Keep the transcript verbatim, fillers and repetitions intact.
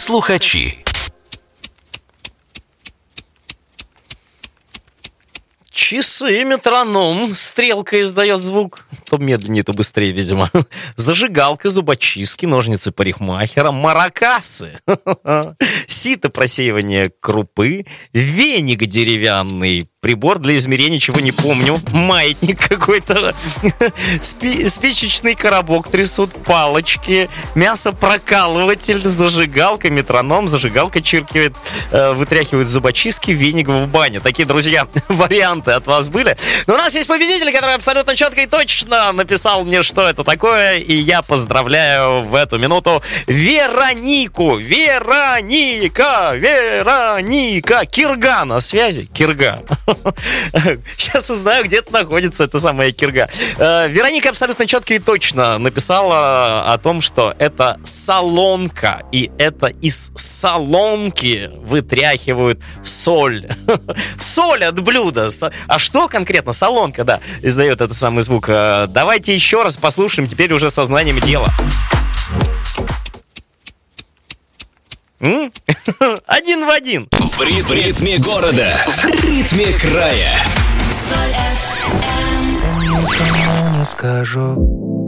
Слухачи. Часы, метроном, стрелка издает звук. То медленнее, то быстрее, видимо. Зажигалка, зубочистки, ножницы парикмахера, маракасы, сито просеивания крупы, веник деревянный, прибор для измерения, чего не помню, маятник какой-то, спи- спичечный коробок трясут, палочки, мясопрокалыватель, зажигалка, метроном, зажигалка чиркивает, э, вытряхивают зубочистки, веник в бане. Такие, друзья, варианты от вас были. Но у нас есть победитель, который абсолютно четко и точно написал мне, что это такое, и я поздравляю в эту минуту Веронику. Вероника! Вероника! Кирга на связи. Кирга. Сейчас узнаю, где это находится, эта самая Кирга. Вероника абсолютно четко и точно написала о том, что это солонка, и это из солонки вытряхивают соль. Соль от блюда. А что конкретно? Солонка, да, издает этот самый звук. Давайте еще раз послушаем, теперь уже сознанием дела. М? Один в один. В ритме города, в ритме края. Скажу